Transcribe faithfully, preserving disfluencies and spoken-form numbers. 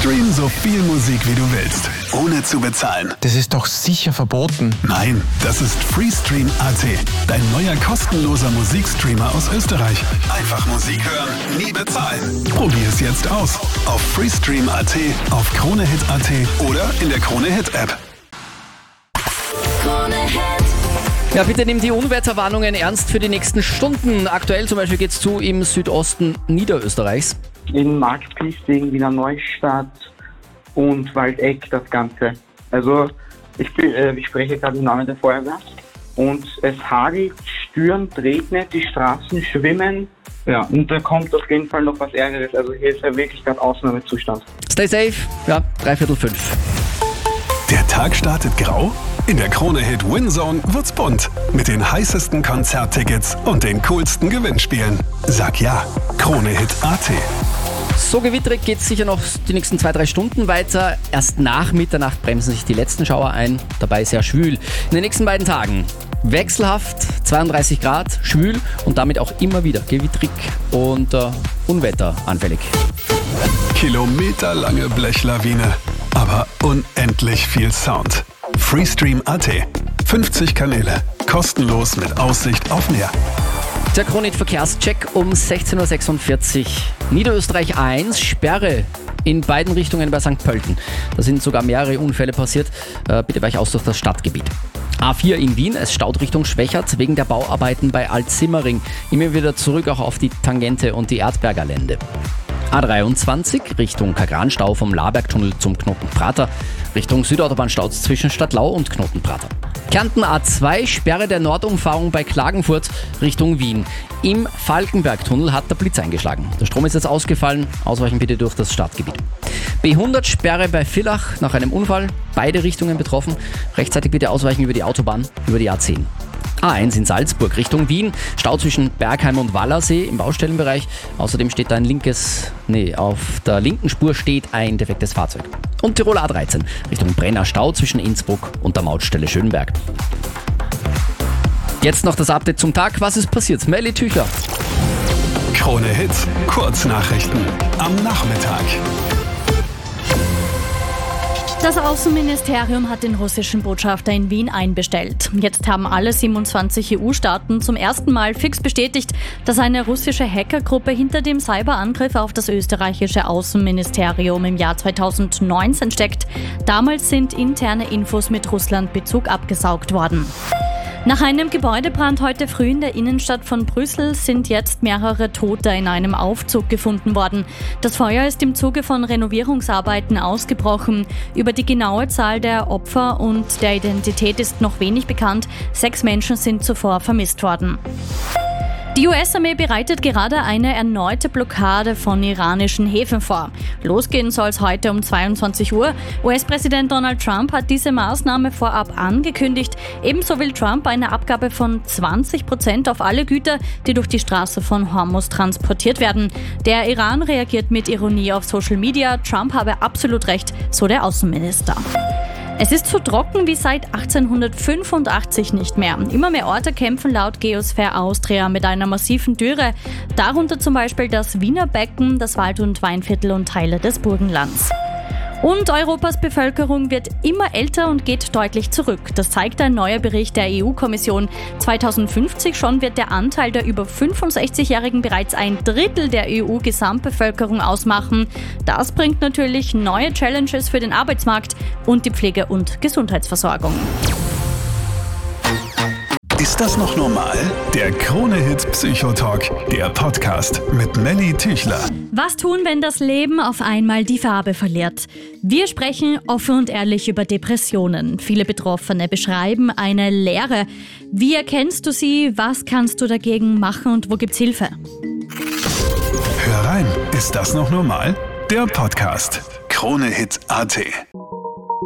Stream so viel Musik wie du willst, ohne zu bezahlen. Das ist doch sicher verboten. Nein, das ist Freestream Punkt at, dein neuer kostenloser Musikstreamer aus Österreich. Einfach Musik hören, nie bezahlen. Probier es jetzt aus auf Freestream Punkt at, auf Kronehit Punkt at oder in der Kronehit App. Ja, bitte nimm die Unwetterwarnungen ernst für die nächsten Stunden. Aktuell zum Beispiel geht's zu im Südosten Niederösterreichs. In Marktpießing, Wiener Neustadt und Waldeck das Ganze. Also ich, äh, ich spreche gerade im Namen der Feuerwehr. Und es hagelt, stürmt, regnet, die Straßen schwimmen. Ja, und da kommt auf jeden Fall noch was Ärgeres. Also hier ist ja wirklich gerade Ausnahmezustand. Stay safe, ja, dreiviertel fünf. Der Tag startet grau? In der Kronehit Winzone wird's bunt. Mit den heißesten Konzerttickets und den coolsten Gewinnspielen. Sag ja, Kronehit Punkt at. So gewitterig geht es sicher noch die nächsten zwei, drei Stunden weiter. Erst nach Mitternacht bremsen sich die letzten Schauer ein. Dabei sehr schwül. In den nächsten beiden Tagen wechselhaft, zweiunddreißig Grad, schwül und damit auch immer wieder gewitterig und äh, unwetteranfällig. Kilometerlange Blechlawine, aber unendlich viel Sound. Freestream Punkt at. fünfzig Kanäle, kostenlos mit Aussicht auf Meer. Der Kronehit-Verkehrscheck um sechzehn Uhr sechsundvierzig. Niederösterreich eins, Sperre in beiden Richtungen bei Sankt Pölten. Da sind sogar mehrere Unfälle passiert. Äh, bitte weich aus durch das Stadtgebiet. A vier in Wien, es staut Richtung Schwächert wegen der Bauarbeiten bei Alt-Simmering. Immer wieder zurück auch auf die Tangente und die Erdberger Lände. A dreiundzwanzig Richtung Kagranstau vom Labergtunnel zum Knotenprater. Richtung Südautobahn staut zwischen Stadtlau und Knotenprater. Kärnten A zwei, Sperre der Nordumfahrung bei Klagenfurt Richtung Wien. Im Falkenbergtunnel hat der Blitz eingeschlagen. Der Strom ist jetzt ausgefallen. Ausweichen bitte durch das Stadtgebiet. B hundert, Sperre bei Villach nach einem Unfall. Beide Richtungen betroffen. Rechtzeitig bitte ausweichen über die Autobahn, über die A zehn. A eins in Salzburg Richtung Wien, Stau zwischen Bergheim und Wallersee im Baustellenbereich. Außerdem steht da ein linkes, nee, auf der linken Spur steht ein defektes Fahrzeug. Und Tirol A dreizehn Richtung Brenner, Stau zwischen Innsbruck und der Mautstelle Schönberg. Jetzt noch das Update zum Tag. Was ist passiert? Melly Tüchler. Kronehit, Kurznachrichten am Nachmittag. Das Außenministerium hat den russischen Botschafter in Wien einbestellt. Jetzt haben alle siebenundzwanzig E U-Staaten zum ersten Mal fix bestätigt, dass eine russische Hackergruppe hinter dem Cyberangriff auf das österreichische Außenministerium im Jahr zweitausendneunzehn steckt. Damals sind interne Infos mit Russland-Bezug abgesaugt worden. Nach einem Gebäudebrand heute früh in der Innenstadt von Brüssel sind jetzt mehrere Tote in einem Aufzug gefunden worden. Das Feuer ist im Zuge von Renovierungsarbeiten ausgebrochen. Über die genaue Zahl der Opfer und der Identität ist noch wenig bekannt. Sechs Menschen sind zuvor vermisst worden. Die U S-Armee bereitet gerade eine erneute Blockade von iranischen Häfen vor. Losgehen soll es heute um zweiundzwanzig Uhr. U S-Präsident Donald Trump hat diese Maßnahme vorab angekündigt. Ebenso will Trump eine Abgabe von zwanzig Prozent auf alle Güter, die durch die Straße von Hormuz transportiert werden. Der Iran reagiert mit Ironie auf Social Media. Trump habe absolut recht, so der Außenminister. Es ist so trocken wie seit achtzehnhundertfünfundachtzig nicht mehr. Immer mehr Orte kämpfen laut Geosphere Austria mit einer massiven Dürre. Darunter zum Beispiel das Wiener Becken, das Wald- und Weinviertel und Teile des Burgenlands. Und Europas Bevölkerung wird immer älter und geht deutlich zurück. Das zeigt ein neuer Bericht der E U-Kommission. zweitausendfünfzig schon wird der Anteil der über fünfundsechzigjährigen bereits ein Drittel der E U-Gesamtbevölkerung ausmachen. Das bringt natürlich neue Challenges für den Arbeitsmarkt und die Pflege- und Gesundheitsversorgung. Ist das noch normal? Der Kronehit Psychotalk, der Podcast mit Melly Tüchler. Was tun, wenn das Leben auf einmal die Farbe verliert? Wir sprechen offen und ehrlich über Depressionen. Viele Betroffene beschreiben eine Leere. Wie erkennst du sie? Was kannst du dagegen machen und wo gibt's Hilfe? Hör rein, ist das noch normal? Der Podcast Kronehit Punkt at.